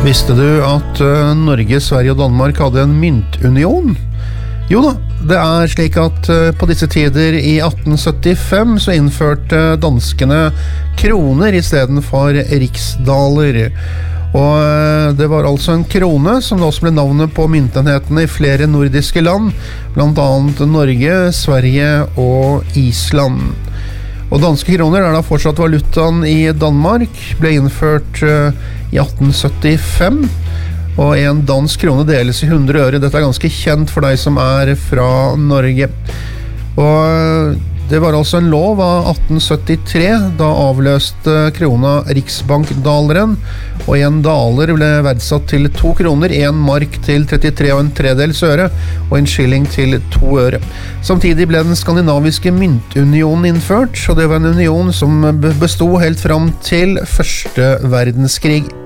Visste du at Norge, Sverige og Danmark hadde en myntunion? Jo da, det slik at på disse tider i 1875 så innførte danskene kroner I stedet for riksdaler. Og det var altså en krone som da også ble navnet på myntenhetene I flere nordiske land, blant annet Norge, Sverige og Island. Og danske kroner da fortsatt valutaen I Danmark, ble innført I 1875, og en dansk krone deles I 100 øre. Dette ganske kjent for deg som fra Norge. Og det var altså en lov av 1873, da avløste krona riksbankdaleren, og en daler ble verdsatt til 2 kroner, en mark til 33,3 øre, og en skilling til 2 øre. Samtidig ble den skandinaviske myntunionen innført, og det var en union som bestod helt fram til Første verdenskrig.